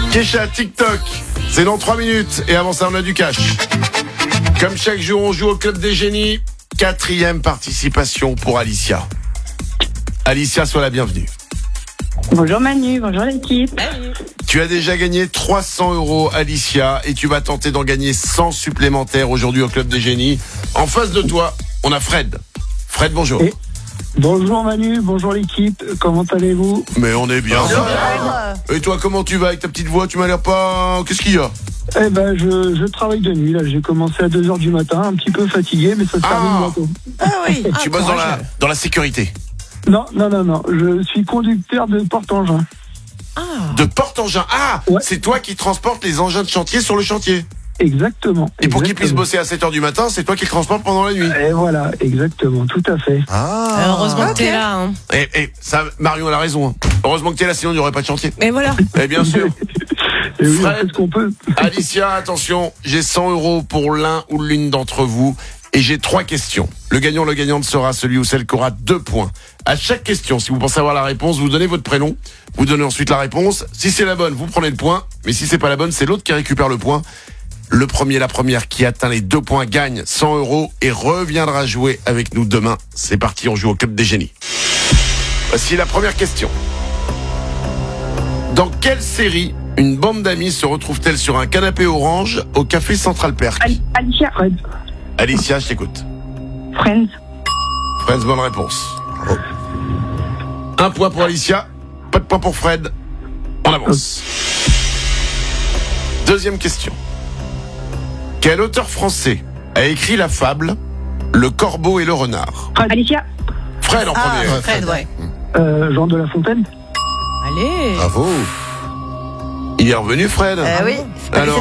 Kesha, TikTok, c'est dans 3 minutes. Et avant ça, on a du cash. Comme chaque jour, on joue au Club des Génies. 4e participation pour Alicia. Alicia, sois la bienvenue. Bonjour Manu, bonjour l'équipe. Tu as déjà gagné 300 €, Alicia, et tu vas tenter d'en gagner 100 supplémentaires aujourd'hui au Club des Génies. En face de toi, on a Fred. Fred, bonjour. Bonjour Manu, bonjour l'équipe, comment allez-vous? Mais on est bien. Et toi, comment tu vas avec ta petite voix? Tu m'as l'air pas... Qu'est-ce qu'il y a? Eh ben, je travaille de nuit, là, j'ai commencé à 2h du matin, un petit peu fatigué, mais ça se termine bientôt. Ah oui. Tu bosses dans la sécurité. Non, je suis conducteur de porte-engin. De porte-engin. Ah, Ouais. c'est toi qui transportes les engins de chantier sur le chantier. Exactement. Et pour qu'ils puissent bosser à 7h du matin, c'est toi qui le transportes pendant la nuit. Et voilà, exactement, tout à fait. Heureusement que t'es là. Hein. Et ça, Marion, elle a raison. Heureusement que t'es là, sinon il n'y aurait pas de chantier. Et voilà. Et bien sûr. Et oui, on Fred. fait ce qu'on peut. Alicia, attention, j'ai 100 € pour l'un ou l'une d'entre vous. Et j'ai 3 questions. Le gagnante sera celui ou celle qui aura 2 points. À chaque question, si vous pensez avoir la réponse, vous donnez votre prénom. Vous donnez ensuite la réponse. Si c'est la bonne, vous prenez le point. Mais si c'est pas la bonne, c'est l'autre qui récupère le point. Le premier, la première qui atteint les 2 points gagne 100 € et reviendra jouer avec nous demain. C'est parti, on joue au Club des Génies. Voici la première question. Dans quelle série une bande d'amis se retrouve-t-elle sur un canapé orange au café Central Perk? Alicia. Fred. Alicia, je t'écoute. Friends. Friends, bonne réponse. Bravo. 1 point pour Alicia, pas de point pour Fred. On avance. Deuxième question. Quel auteur français a écrit la fable Le Corbeau et le Renard? Alicia. Fred en premier. Fred, ouais. Jean de La Fontaine. Allez. Bravo. Il est revenu, Fred. Oui. Alors,